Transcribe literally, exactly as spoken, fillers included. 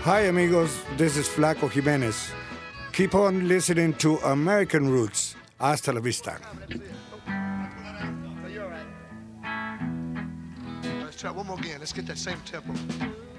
Hi, amigos. This is Flaco Jimenez. Keep on listening to American Roots. Hasta la vista. Let's try one more again. Let's get that same tempo.